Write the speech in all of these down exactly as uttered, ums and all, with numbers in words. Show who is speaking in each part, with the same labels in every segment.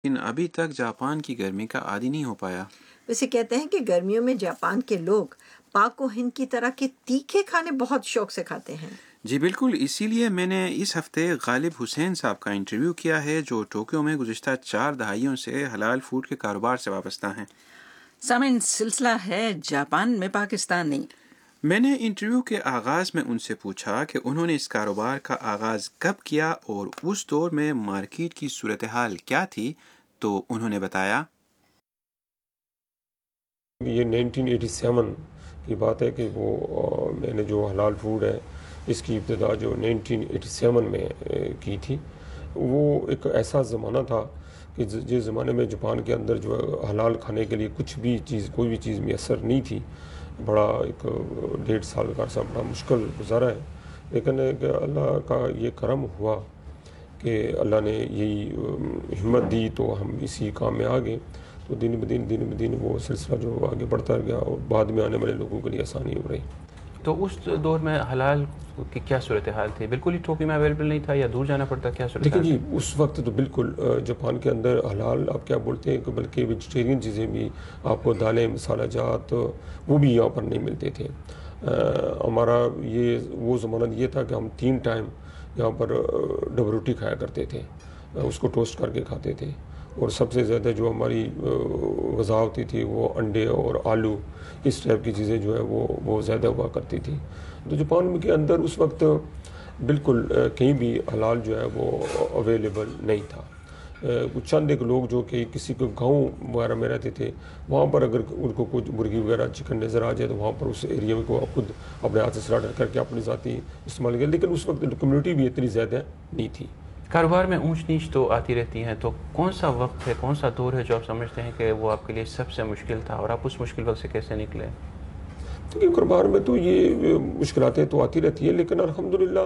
Speaker 1: لیکن ابھی تک جاپان کی گرمی کا عادی نہیں ہو پایا۔
Speaker 2: ویسے کہتے ہیں کہ گرمیوں میں جاپان کے لوگ پاک و ہند کی طرح کے تیکھے کھانے بہت شوق سے کھاتے ہیں۔
Speaker 1: جی بالکل، اسی لیے میں نے اس ہفتے غالب حسین صاحب کا انٹرویو کیا ہے جو ٹوکیو میں گزشتہ چار دہائیوں سے حلال فوڈ کے کاروبار سے وابستہ ہیں۔
Speaker 3: سامعین، سلسلہ ہے جاپان میں پاکستانی۔
Speaker 1: میں نے انٹرویو کے آغاز میں ان سے پوچھا کہ انہوں نے اس کاروبار کا آغاز کب کیا اور اس دور میں مارکیٹ کی صورتحال کیا تھی، تو انہوں نے بتایا
Speaker 4: یہ نائنٹین ایٹی سیون کی بات ہے کہ وہ میں نے جو حلال فوڈ ہے اس کی ابتدا جو نائنٹین ایٹی سیون میں کی تھی۔ وہ ایک ایسا زمانہ تھا کہ جس زمانے میں جاپان کے اندر جو حلال کھانے کے لیے کچھ بھی چیز کوئی بھی چیز میسر نہیں تھی۔ بڑا ایک ڈیڑھ سال کا عرصہ بڑا مشکل گزارا ہے، لیکن اللہ کا یہ کرم ہوا کہ اللہ نے یہی ہمت دی تو ہم اسی کام میں آ گئے، تو دن بدن دن بدن وہ سلسلہ جو آگے بڑھتا گیا اور بعد میں آنے والے لوگوں کے لیے آسانی ہو رہی۔
Speaker 5: تو اس دور میں حلال کی کیا صورتحال تھی؟ بالکل ہی ٹوکیو میں اویلیبل نہیں تھا یا دور جانا پڑتا؟ کیا صورتحال؟
Speaker 4: دیکھیں جی، اس وقت تو بالکل جاپان کے اندر حلال آپ کیا بولتے ہیں کہ بلکہ ویجیٹیرین چیزیں بھی آپ کو دالیں مسالہ جات وہ بھی یہاں پر نہیں ملتے تھے۔ ہمارا یہ وہ زمانہ یہ تھا کہ ہم تین ٹائم یہاں پر ڈبل روٹی کھایا کرتے تھے، اس کو ٹوسٹ کر کے کھاتے تھے، اور سب سے زیادہ جو ہماری غذا ہوتی تھی وہ انڈے اور آلو اس ٹائپ کی چیزیں جو ہے وہ وہ زیادہ ہوا کرتی تھی۔ تو جاپان کے اندر اس وقت بالکل کہیں بھی حلال جو ہے وہ اویلیبل نہیں تھا۔ کچھ چند ایک لوگ جو کہ کسی کو گاؤں وغیرہ میں رہتے تھے، وہاں پر اگر ان کو کچھ مرغی وغیرہ چکن نظر آ جائے تو وہاں پر اس ایریا میں کو خود اپنے ہاتھ سے سلاٹر کر کے اپنی ذاتی استعمال کیا، لیکن اس وقت کمیونٹی بھی اتنی زیادہ نہیں تھی۔
Speaker 5: کاروبار میں اونچ نیچ تو آتی رہتی ہیں، تو کون سا وقت ہے، کون سا دور ہے جو آپ سمجھتے ہیں کہ وہ آپ کے لیے سب سے مشکل تھا، اور آپ اس مشکل وقت سے کیسے نکلے؟
Speaker 4: کیونکہ کاروبار میں تو یہ مشکلاتیں تو آتی رہتی ہیں، لیکن الحمدللہ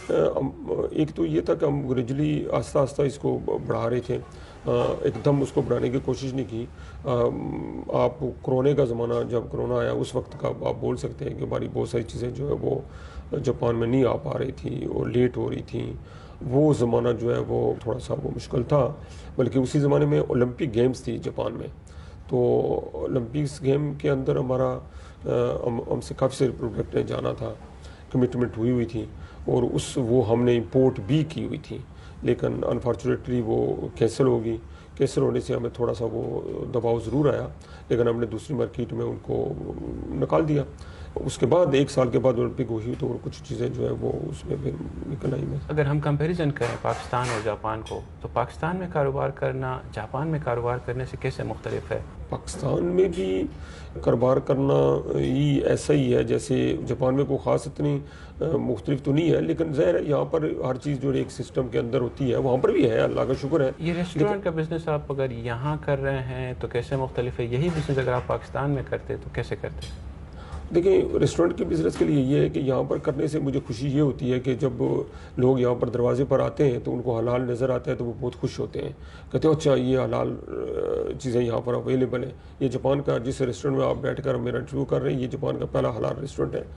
Speaker 4: ایک تو یہ تھا کہ ہم گریجولی آہستہ آہستہ اس کو بڑھا رہے تھے، ایک دم اس کو بڑھانے کی کوشش نہیں کی۔ آپ کرونے کا زمانہ جب کرونا آیا اس وقت کا آپ بول سکتے ہیں کہ ہماری بہت ساری چیزیں جو ہے وہ جاپان میں نہیں آ پا رہی تھی اور لیٹ ہو رہی تھیں۔ وہ زمانہ جو ہے وہ تھوڑا سا وہ مشکل تھا، بلکہ اسی زمانے میں اولمپک گیمز تھی جاپان میں، تو اولمپکس گیم کے اندر ہمارا ہم سے کافی سارے پروڈکٹ نے جانا تھا، کمٹمنٹ ہوئی ہوئی تھی، اور اس وہ ہم نے امپورٹ بھی کی ہوئی تھی، لیکن انفارچونیٹلی وہ کینسل ہوگی۔ کینسل ہونے سے ہمیں تھوڑا سا وہ دباؤ ضرور آیا، لیکن ہم نے دوسری مارکیٹ میں ان کو نکال دیا۔ اس کے بعد ایک سال کے بعد اولمپک ہوئی تو کچھ چیزیں جو ہے وہ اس میں پھر نکل آئی میں۔
Speaker 5: اگر ہم کمپیریزن کریں پاکستان اور جاپان کو، تو پاکستان میں کاروبار کرنا جاپان میں کاروبار کرنے سے کیسے مختلف ہے؟
Speaker 4: پاکستان میں بھی کاروبار کرنا ہی ایسا ہی ہے جیسے جاپان میں، کوئی خاص اتنی مختلف تو نہیں ہے، لیکن ظاہر ہے یہاں پر ہر چیز جو ایک سسٹم کے اندر ہوتی ہے وہاں پر بھی ہے، اللہ کا شکر ہے۔
Speaker 5: یہ ریسٹورینٹ کا بزنس آپ اگر یہاں کر رہے ہیں تو کیسے مختلف ہے؟ یہی بزنس اگر آپ پاکستان میں کرتے تو کیسے کرتے؟
Speaker 4: دیکھیں، ریسٹورنٹ کے بزنس کے لیے یہ ہے کہ یہاں پر کرنے سے مجھے خوشی یہ ہوتی ہے کہ جب لوگ یہاں پر دروازے پر آتے ہیں تو ان کو حلال نظر آتا ہے تو وہ بہت خوش ہوتے ہیں، کہتے ہیں اچھا یہ حلال چیزیں یہاں پر اویلیبل ہیں۔ یہ جاپان کا جس ریسٹورنٹ میں آپ بیٹھ کر میرا انٹرویو کر رہے ہیں، یہ جاپان کا پہلا حلال ریسٹورنٹ ہے،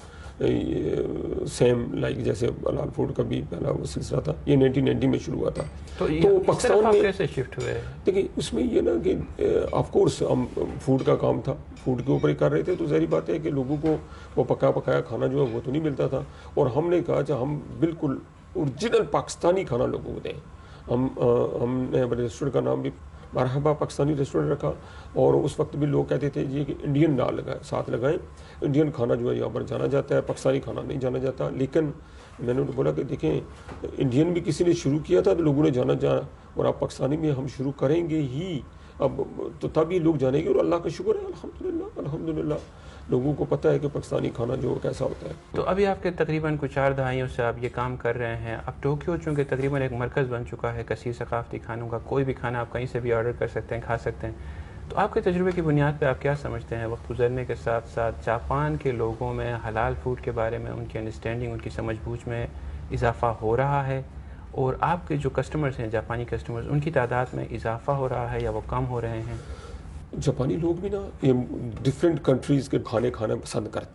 Speaker 4: سیم لائک جیسے حلال فوڈ کا بھی پہلا وہ سلسلہ تھا، یہ نائنٹین نائنٹی میں شروع ہوا تھا۔
Speaker 5: تو
Speaker 4: پاکستان میں
Speaker 5: کیسے شفٹ ہوئے؟
Speaker 4: دیکھیں اس میں یہ نا کہ آف کورس ہم فوڈ کا کام تھا، فوڈ کے اوپر ہی کر رہے تھے، تو ظاہری بات ہے کہ لوگوں کو وہ پکا پکایا کھانا جو ہے وہ تو نہیں ملتا تھا، اور ہم نے کہا کہ ہم بالکل اوریجنل پاکستانی کھانا لوگوں کو دیں۔ ہم ہم نے ہمارے ریسٹورنٹ کا نام بھی مرحبا پاکستانی ریسٹورنٹ رکھا، اور اس وقت بھی لوگ کہتے تھے یہ کہ انڈین نہ لگائے ساتھ لگائیں، انڈین کھانا جو ہے یہاں پر جانا جاتا ہے، پاکستانی کھانا نہیں جانا جاتا۔ لیکن میں نے ان کو بولا کہ دیکھیں انڈین بھی کسی نے شروع کیا تھا تو لوگوں نے جانا جانا، اور آپ پاکستانی میں ہم شروع کریں گے ہی اب تو تب یہ لوگ جانیں گے، اور اللہ کا شکر ہے الحمدللہ الحمدللہ لوگوں کو پتہ ہے کہ پاکستانی کھانا جو کیسا ہوتا ہے۔
Speaker 5: تو ابھی آپ کے تقریباً کچھ چار دہائیوں سے آپ یہ کام کر رہے ہیں، اب ٹوکیو چونکہ تقریباً ایک مرکز بن چکا ہے کثیر ثقافتی کھانوں کا، کوئی بھی کھانا آپ کہیں سے بھی آرڈر کر سکتے ہیں، کھا سکتے ہیں، تو آپ کے تجربے کی بنیاد پہ آپ کیا سمجھتے ہیں وقت گزرنے کے ساتھ ساتھ جاپان کے لوگوں میں حلال فوڈ کے بارے میں ان کی انڈرسٹینڈنگ، ان کی سمجھ بوجھ میں اضافہ ہو رہا ہے، اور آپ کے جو کسٹمرز ہیں جاپانی کسٹمرز ان کی تعداد میں اضافہ ہو رہا ہے یا وہ کم ہو رہے ہیں؟
Speaker 4: جاپانی لوگ بھی نا ڈفرینٹ کنٹریز کے کھانے کھانا پسند کرتے ہیں،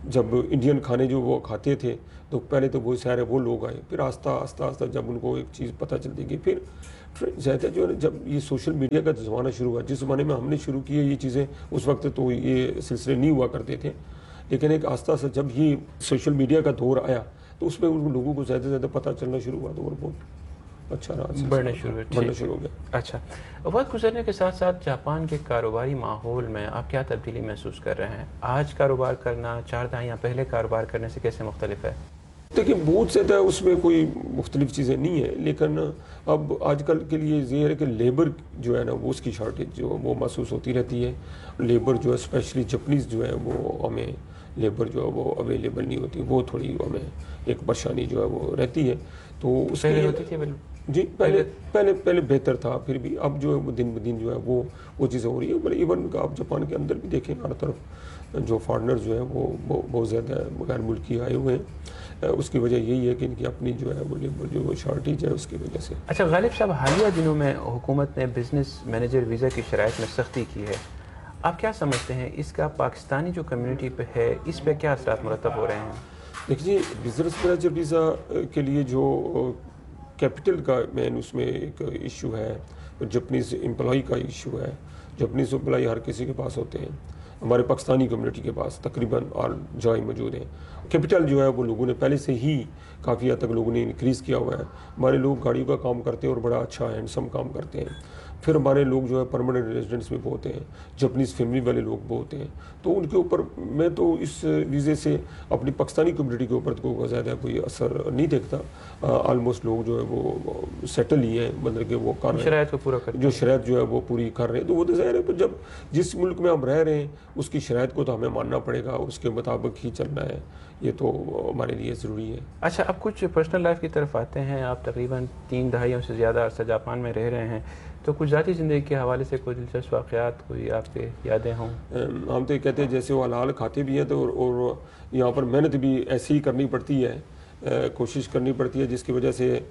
Speaker 4: جب انڈین کھانے جو وہ کھاتے تھے تو پہلے تو وہ سارے وہ لوگ آئے، پھر آہستہ آہستہ آہستہ جب ان کو ایک چیز پتہ چلتی گئی، پھر زیادہ جو ہے جب یہ سوشل میڈیا کا زمانہ شروع ہوا، جس زمانے میں ہم نے شروع کیے یہ چیزیں، اس وقت تو یہ سلسلے نہیں ہوا کرتے تھے، لیکن ایک آہستہ سے جب یہ سوشل میڈیا کا دور آیا تو اس میں ان لوگوں کو زیادہ سے زیادہ پتہ چلنا شروع ہوا تو اور بہت اچھا رہا،
Speaker 5: بڑھنا شروع
Speaker 4: بڑھنا شروع ہو گیا۔
Speaker 5: اچھا، وقت گزرنے کے ساتھ ساتھ جاپان کے کاروباری ماحول میں آپ کیا تبدیلی محسوس کر رہے ہیں؟ آج کاروبار کرنا چار دہائیاں پہلے کاروبار کرنے سے کیسے مختلف ہے؟
Speaker 4: دیکھیں بہت زیادہ اس میں کوئی مختلف چیزیں نہیں ہیں، لیکن اب آج کل کے لیے یہ ہے کہ لیبر جو ہے نا وہ اس کی شارٹیج جو وہ محسوس ہوتی رہتی ہے۔ لیبر جو ہے اسپیشلی جپنیز جو ہے وہ ہمیں لیبر جو ہے وہ اویلیبل نہیں ہوتی، وہ تھوڑی ہمیں ایک پریشانی جو ہے وہ رہتی ہے۔ تو اس
Speaker 5: پہلے
Speaker 4: کے
Speaker 5: ہوتی تھی
Speaker 4: جی پہلے پہلے پہلے بہتر تھا، پھر بھی اب جو ہے وہ دن بدن جو ہے وہ وہ چیزیں ہو رہی ہے۔ بلکہ ایون آپ جاپان کے اندر بھی دیکھیں ہر طرف جو فارنر جو ہے وہ بہت زیادہ غیر ملکی آئے ہوئے ہیں، اس کی وجہ یہی ہے کہ ان کی اپنی جو ہے وہ لیبر جو شارٹیج ہے اس کی وجہ سے۔
Speaker 5: اچھا غالب صاحب، حالیہ دنوں میں حکومت نے بزنس مینیجر ویزا کی شرائط میں سختی کی ہے، آپ کیا سمجھتے ہیں اس کا پاکستانی جو کمیونٹی پہ ہے اس پہ کیا اثرات مرتب ہو رہے ہیں؟
Speaker 4: دیکھیے بزنس مینیجر ویزا کے لیے جو کیپٹل کا مین اس میں ایک ایشو ہے، جپنیز امپلائی کا ایشو ہے۔ جپنیز امپلائی ہر کسی کے پاس ہوتے ہیں، ہمارے پاکستانی کمیونٹی کے پاس تقریباً آل جائیں موجود ہیں۔ کیپٹل جو ہے وہ لوگوں نے پہلے سے ہی کافی حد تک لوگوں نے انکریز کیا ہوا ہے۔ ہمارے لوگ گاڑیوں کا کام کرتے ہیں اور بڑا اچھا ہینڈسم کام کرتے ہیں۔ پھر ہمارے لوگ جو ہے پرماننٹ ریزیڈنٹس میں بہت ہیں، جپنیز فیملی والے لوگ بہت ہیں، تو ان کے اوپر میں تو اس ویزے سے اپنی پاکستانی کمیونٹی کے اوپر تو زیادہ کوئی اثر نہیں دیکھتا۔ آلموسٹ لوگ جو ہے وہ سیٹل ہی ہیں، مطلب کہ وہ کر رہے ہیں،
Speaker 5: شرائط کو پورا کرتے ہیں،
Speaker 4: جو شرائط جو ہے وہ پوری کر رہے ہیں، تو وہ تو ظاہر ہے جب جس ملک میں ہم رہ رہے ہیں اس کی شرائط کو تو ہمیں ماننا پڑے گا، اس کے مطابق ہی چلنا ہے، یہ تو ہمارے لیے ضروری ہے۔
Speaker 5: اچھا اب کچھ پرسنل لائف کی طرف آتے ہیں۔ آپ تقریباً تین دہائیوں سے زیادہ عرصہ جاپان میں رہ رہے ہیں، تو کچھ ذاتی زندگی کے حوالے سے کوئی دلچسپ واقعات، کوئی آپ کے یادیں ہوں؟
Speaker 4: ہم تو یہ کہتے ہیں جیسے وہ حلال کھاتے بھی ہیں تو اور یہاں پر محنت بھی ایسی ہی کرنی پڑتی ہے، کوشش کرنی پڑتی ہے، جس کی وجہ سے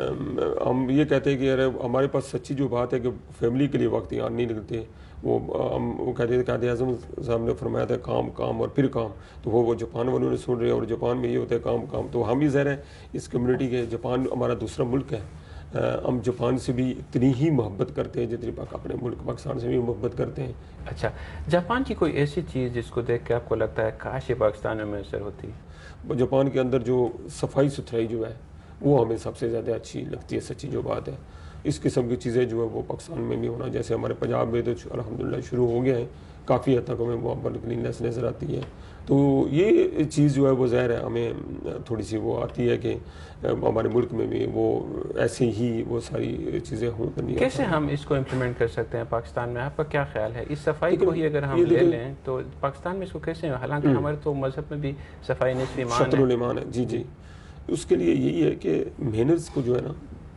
Speaker 4: ہم یہ کہتے ہیں کہ ارے ہمارے پاس سچی جو بات ہے کہ فیملی کے لیے وقت یہاں نہیں لگتے۔ وہ ہم وہ کہتے تھے قائد اعظم صاحب نے فرمایا تھا کام کام اور پھر کام، تو وہ وہ جاپان والوں نے سن رہے اور جاپان میں یہ ہوتا ہے کام کام، تو ہم بھی ظاہر ہے اس کمیونٹی کے، جاپان ہمارا دوسرا ملک ہے، ہم جاپان سے بھی اتنی ہی محبت کرتے ہیں جتنی اپنے ملک پاکستان سے بھی محبت کرتے ہیں۔
Speaker 5: اچھا جاپان کی کوئی ایسی چیز جس کو دیکھ کے آپ کو لگتا ہے کاش یہ پاکستان میں میسر ہوتی؟
Speaker 4: جاپان کے اندر جو صفائی ستھرائی جو ہے وہ ہمیں سب سے زیادہ اچھی لگتی ہے، سچی جو بات ہے۔ اس قسم کی چیزیں جو ہے وہ پاکستان میں بھی ہونا، جیسے ہمارے پنجاب میں تو الحمدللہ شروع ہو گئے ہیں، کافی حد تک ہمیں وہاں پر کلیننس نظر آتی ہے، تو یہ چیز جو ہے وہ ظاہر ہے ہمیں تھوڑی سی وہ آتی ہے کہ ہمارے ملک میں بھی وہ ایسے ہی وہ ساری چیزیں ہوں۔
Speaker 5: کیسے ہم اس کو امپلیمنٹ کر سکتے ہیں پاکستان میں؟ آپ کا کیا خیال ہے اس صفائی کو ہی اگر ہم لے لیں تو پاکستان میں اس کو کیسے، حالانکہ ہمارے تو مذہب میں بھی صفائی نصف ایمان ہے،
Speaker 4: شطر الایمان ہے، جی جی اس کے لیے یہی ہے کہ مینرز کو جو ہے نا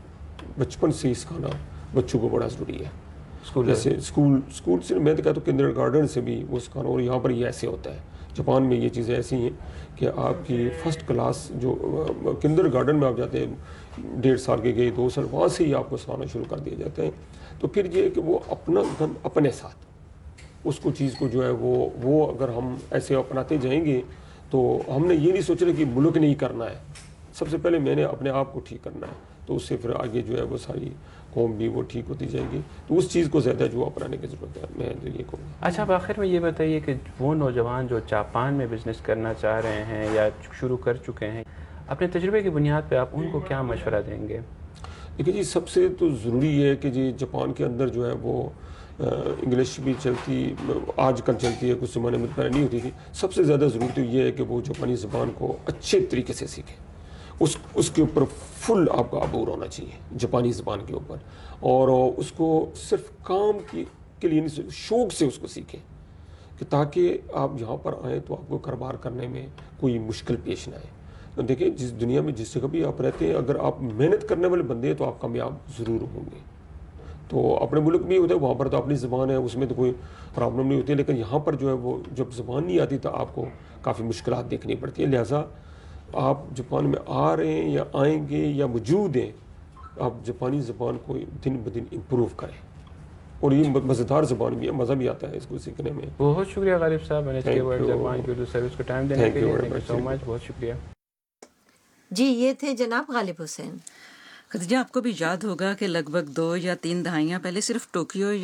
Speaker 4: بچپن سے ہی سکھانا بچوں کو بڑا ضروری ہے۔ جیسے اسکول اسکول سے میں تو کہتا ہوں کنڈر گارڈن سے بھی وہ سکھانا، اور یہاں پر یہ ایسے ہوتا ہے، جاپان میں یہ چیزیں ایسی ہیں کہ آپ کی فرسٹ کلاس جو کنڈر گارڈن میں آپ جاتے ہیں ڈیڑھ سال کے گئے دو سال، وہاں سے ہی آپ کو سکھانا شروع کر دیے جاتے ہیں، تو پھر یہ کہ وہ اپنا گن اپنے ساتھ اس کو چیز کو جو ہے وہ وہ اگر ہم ایسے اپناتے جائیں گے تو ہم نے یہ نہیں سوچنا کہ ملک نہیں کرنا ہے، سب سے پہلے میں نے اپنے آپ کو ٹھیک کرنا ہے، تو اس سے پھر آگے جو ہے وہ ساری قوم بھی وہ ٹھیک ہوتی جائے گی، تو اس چیز کو زیادہ جو اپنانے کی ضرورت ہے، میں تو یہ کہوں گا۔
Speaker 5: اچھا اب آخر میں یہ بتائیے کہ وہ نوجوان جو جاپان میں بزنس کرنا چاہ رہے ہیں یا شروع کر چکے ہیں، اپنے تجربے کی بنیاد پہ آپ ان کو کیا مشورہ دیں گے؟
Speaker 4: دیکھیے جی سب سے تو ضروری ہے کہ جی جاپان کے اندر جو ہے وہ انگلش بھی چلتی آج کل چلتی ہے، کچھ زمانے میں پہلے نہیں ہوتی تھی، سب سے زیادہ ضروری تو یہ ہے کہ وہ جاپانی زبان کو اچھے طریقے سے سیکھیں، اس اس کے اوپر فل آپ کا عبور ہونا چاہیے جاپانی زبان کے اوپر، اور اس کو صرف کام کی کے لیے نہیں، شوق سے اس کو سیکھیں، کہ تاکہ آپ یہاں پر آئیں تو آپ کو کاروبار کرنے میں کوئی مشکل پیش نہ آئے۔ دیکھیں جس دنیا میں جس جگہ بھی آپ رہتے ہیں، اگر آپ محنت کرنے والے بندے ہیں تو آپ کامیاب ضرور ہوں گے۔ تو اپنے ملک میں ہوتا ہے، وہاں پر تو اپنی زبان ہے، اس میں تو کوئی پرابلم نہیں ہوتی، لیکن یہاں پر جو ہے وہ جب زبان نہیں آتی تو آپ کو کافی مشکلات دیکھنی پڑتی ہیں، لہٰذا آپ جاپان میں آ رہے ہیں یا آئیں گے یا موجود ہیں، آپ جاپانی زبان کو دن بدن امپروو کریں، اور یہ مزیدار زبان بھی ہے, مزہ بھی آتا ہے اس کو سیکھنے میں.
Speaker 5: بہت شکریہ غالب صاحب این ایچ کے
Speaker 4: Thank
Speaker 5: ورلڈ
Speaker 4: you.
Speaker 5: زبان کی اردو سروس کو ٹائم دینے
Speaker 4: Thank
Speaker 5: کے
Speaker 4: you
Speaker 5: لیے.
Speaker 4: very
Speaker 5: thank you
Speaker 4: much.
Speaker 5: سو مچ, بہت شکریہ.
Speaker 2: جی یہ تھے جناب غالب حسین.
Speaker 3: خدیجہ آپ کو بھی یاد ہوگا کہ لگ بھگ دو یا تین دہائیاں پہلے صرف ٹوکیو